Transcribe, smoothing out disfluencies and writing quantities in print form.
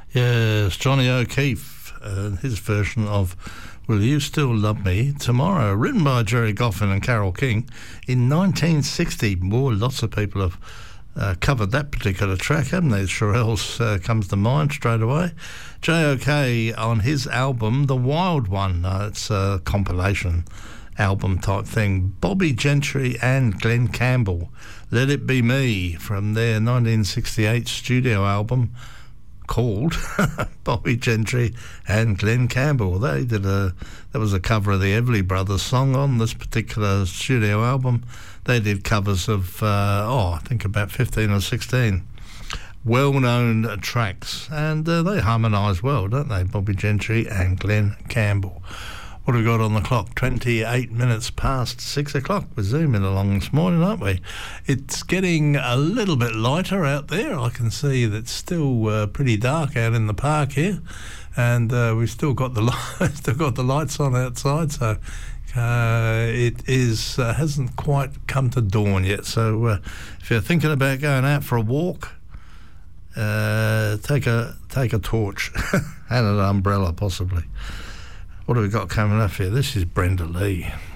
Yes, Johnny O'Keefe and his version of Will You Still Love Me Tomorrow, written by Jerry Goffin and Carole King in 1960. Lots of people have covered that particular track, haven't they? Shirelles comes to mind straight away. J.O.K. on his album, The Wild One. It's a compilation album type thing. Bobby Gentry and Glenn Campbell, Let It Be Me, from their 1968 studio album called Bobby Gentry and Glenn Campbell. That was a cover of the Everly Brothers song on this particular studio album. They did covers of I think about 15 or 16 well-known tracks, and they harmonise well, don't they, Bobby Gentry and Glenn Campbell? What have we got on the clock? 28 minutes past 6 o'clock. We're zooming along this morning, aren't we? It's getting a little bit lighter out there. I can see that it's still pretty dark out in the park here, and we've still got the lights on outside. So it hasn't quite come to dawn yet. So if you're thinking about going out for a walk, take a torch and an umbrella possibly. What have we got coming up here? This is Brenda Lee.